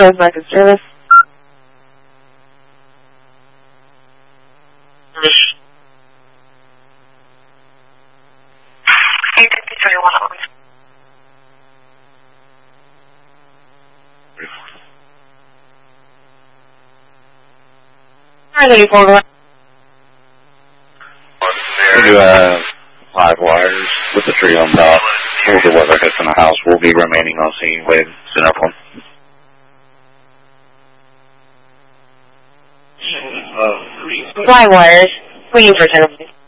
Shores Market Service. We do have 5 wires with the tree on top. All the weather hits in the house will be remaining on scene with center point. Fly wires. Waiting for 10.